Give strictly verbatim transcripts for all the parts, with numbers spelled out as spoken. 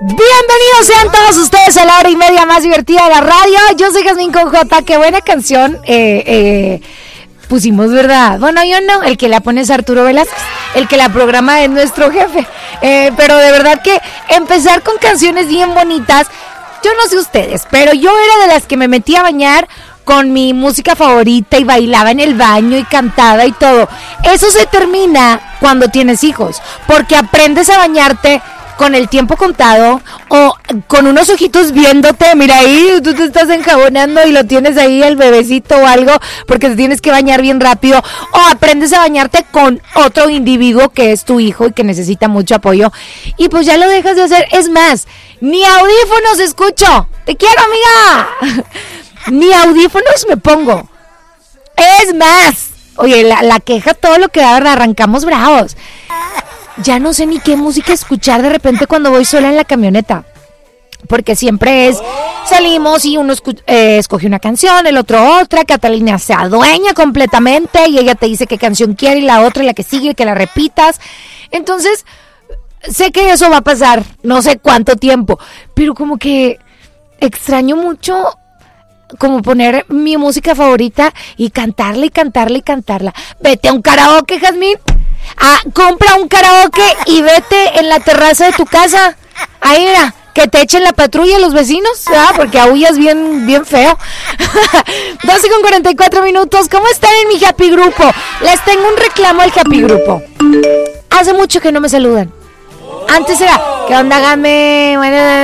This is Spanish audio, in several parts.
Bienvenidos sean todos ustedes a la hora y media más divertida de la radio. Yo soy Jazmín con J. Qué buena canción eh, eh, pusimos, ¿verdad? Bueno, yo no, el que la pone es Arturo Velázquez, el que la programa es nuestro jefe. Eh, pero de verdad que empezar con canciones bien bonitas, yo no sé ustedes, pero yo era de las que me metía a bañar con mi música favorita y bailaba en el baño y cantaba y todo. Eso se termina cuando tienes hijos, porque aprendes a bañarte con el tiempo contado o con unos ojitos viéndote. Mira ahí, tú te estás enjabonando y lo tienes ahí el bebecito o algo porque te tienes que bañar bien rápido, o aprendes a bañarte con otro individuo que es tu hijo y que necesita mucho apoyo y pues ya lo dejas de hacer. Es más, ni audífonos escucho. Te quiero, amiga. Ni audífonos me pongo. Es más, oye, la, la queja, todo lo que da, arrancamos bravos. Ya no sé ni qué música escuchar de repente cuando voy sola en la camioneta, porque siempre es, salimos y uno escu- eh, escoge una canción, el otro otra, Catalina se adueña completamente y ella te dice qué canción quiere y la otra y la que sigue, que la repitas. Entonces, sé que eso va a pasar, no sé cuánto tiempo, pero como que extraño mucho como poner mi música favorita y cantarla y cantarla y cantarla. Vete a un karaoke, Jazmín. Ah, compra un karaoke y vete en la terraza de tu casa. Ahí mira, que te echen la patrulla los vecinos, ¿verdad? Porque aullas bien, bien feo. doce con cuarenta y cuatro minutos. ¿Cómo están en mi Happy Grupo? Les tengo un reclamo al Happy Grupo. Hace mucho que no me saludan. Antes era, ¿qué onda, Game?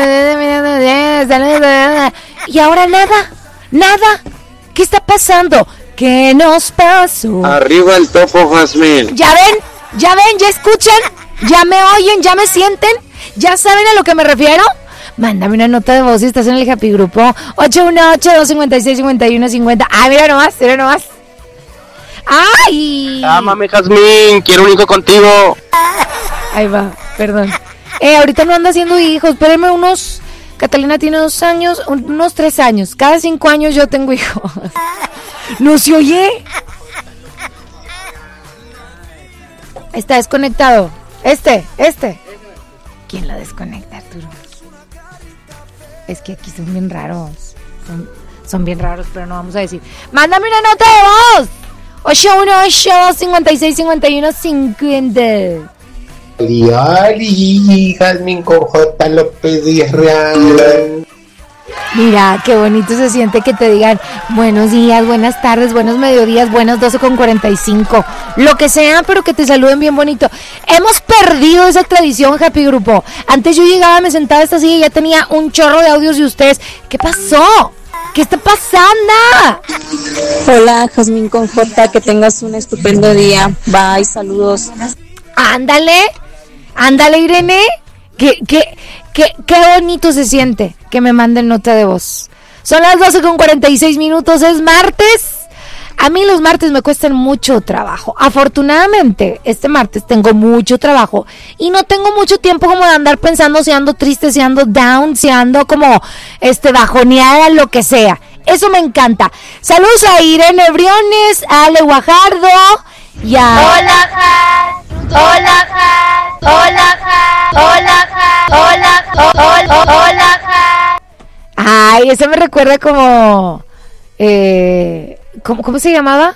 Y ahora nada, nada. ¿Qué está pasando? ¿Qué nos pasó? Arriba el topo, Jazmín. ¿Ya ven? ¿Ya ven? ¿Ya escuchan? ¿Ya me oyen? ¿Ya me sienten? ¿Ya saben a lo que me refiero? Mándame una nota de voz si estás en el Happy Grupo. ocho uno ocho, dos cinco seis, cinco uno cinco cero. Ah, mira nomás, mira nomás. ¡Ay! Ámame, Jazmín, quiero un hijo contigo. Ahí va, perdón. Eh, ahorita no ando haciendo hijos, espérenme unos... Catalina tiene dos años, unos tres años. Cada cinco años yo tengo hijos. ¿No se oye? Está desconectado. Este, este. ¿Quién lo desconecta, Arturo? Es que aquí son bien raros. Son, son bien raros, pero no vamos a decir. ¡Mándame una nota de voz! ocho uno ocho, dos cinco seis, cinco uno cinco cero. Ali, Ali, Jazmín con J. López Díaz Real. Mira, qué bonito se siente que te digan buenos días, buenas tardes, buenos mediodías, buenos doce con cuarenta y cinco, lo que sea, pero que te saluden bien bonito. Hemos perdido esa tradición, Happy Grupo. Antes yo llegaba, me sentaba a esta silla y ya tenía un chorro de audios de ustedes. ¿Qué pasó? ¿Qué está pasando? Hola, Jazmín con J, que tengas un estupendo día. Bye, saludos. Ándale, ándale, Irene. ¿Qué, qué, qué, qué bonito se siente que me manden nota de voz. Son las doce con cuarenta y seis minutos, es martes. A mí los martes me cuestan mucho trabajo. Afortunadamente, este martes tengo mucho trabajo y no tengo mucho tiempo como de andar pensando si ando triste, si ando down, si ando como este bajoneada, lo que sea. Eso me encanta. Saludos a Irene Briones, a Ale Guajardo y a... Hola, Jaz. Hola, Jaz. Hola, Jaz. Hola, Jaz. Hola, Jaz. Hola, hola, Jaz. Ay, eso me recuerda como... Eh, ¿cómo, ¿Cómo se llamaba?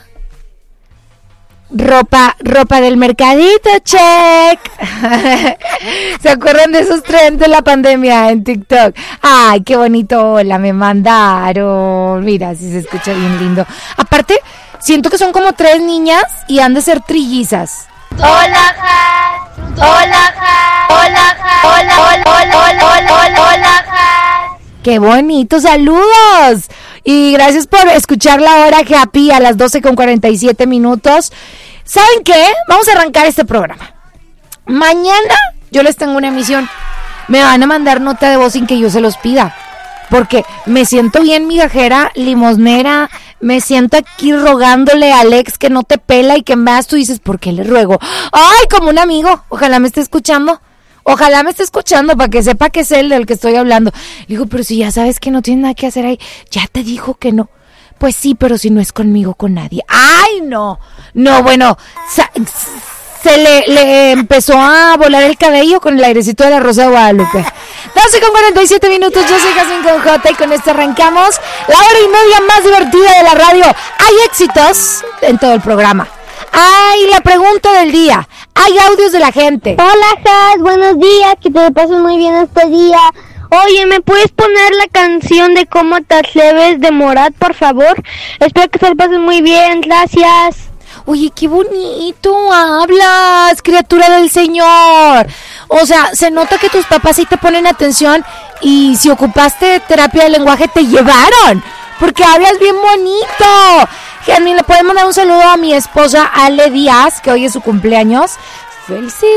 Ropa, ropa del mercadito, check. ¿Se acuerdan de esos trends de la pandemia en TikTok? Ay, qué bonito, hola, me mandaron. Mira, si se escucha bien lindo. Aparte, siento que son como tres niñas y han de ser trillizas. Hola, Jaz. Hola, Jaz. Hola, Jaz. Hola, hola, hola, hola, hola, hola, hola, Jaz. ¡Qué bonito! ¡Saludos! Y gracias por escuchar la hora Happy a las doce con cuarenta y siete minutos. ¿Saben qué? Vamos a arrancar este programa. Mañana yo les tengo una emisión. Me van a mandar nota de voz sin que yo se los pida. Porque me siento bien migajera, limosnera. Me siento aquí rogándole al ex que no te pela y que más tú dices, ¿por qué le ruego? ¡Ay, como un amigo! Ojalá me esté escuchando. Ojalá me esté escuchando para que sepa que es él del que estoy hablando. Le digo, pero si ya sabes que no tiene nada que hacer ahí, ya te dijo que no. Pues sí, pero si no es conmigo, con nadie. ¡Ay, no! No, bueno, sa- se le, le empezó a volar el cabello con el airecito de la Rosa de Guadalupe. doce con cuarenta y siete minutos, yo soy Jazmín con J y con esto arrancamos la hora y media más divertida de la radio. Hay éxitos en todo el programa. Hay la pregunta del día. Hay audios de la gente. Hola, Jazz, buenos días, que te pases muy bien este día. Oye, ¿me puedes poner la canción de Cómo te atreves de Morat, por favor? Espero que se la pasen muy bien, gracias. Oye, qué bonito hablas, criatura del Señor. O sea, se nota que tus papás sí te ponen atención y si ocupaste terapia de lenguaje te llevaron, porque hablas bien bonito. Jazmín, le podemos dar un saludo a mi esposa Ale Díaz, que hoy es su cumpleaños. ¡Felicidades!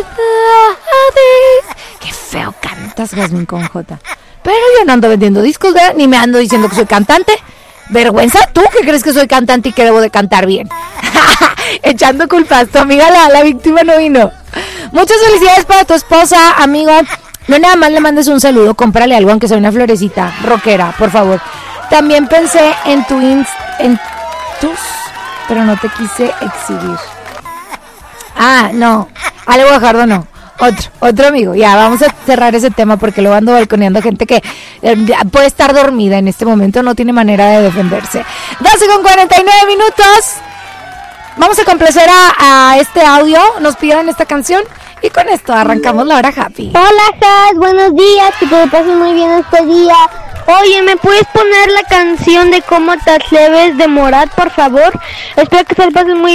¡Qué feo cantas, Jazmín con J! Pero yo no ando vendiendo discos, ¿verdad? Ni me ando diciendo que soy cantante. Vergüenza, ¿tú que crees que soy cantante y que debo de cantar bien? Echando culpas, tu amiga la, la víctima no vino. Muchas felicidades para tu esposa, amigo. No nada más le mandes un saludo, cómprale algo, aunque sea una florecita rockera, por favor. También pensé en tu inst, en tus, pero no te quise exhibir. Ah, no, Ale Guajardo no. Otro, otro amigo. Ya, vamos a cerrar ese tema porque lo ando balconeando gente que eh, puede estar dormida en este momento, no tiene manera de defenderse. doce con cuarenta y nueve minutos. Vamos a complacer a, a este audio. Nos pidieron esta canción y con esto arrancamos la hora happy. Hola, Jazz, buenos días, que te pasen muy bien este día. Oye, ¿me puedes poner la canción de Cómo te atreves de Morat, por favor? Espero que se la pasen muy bien.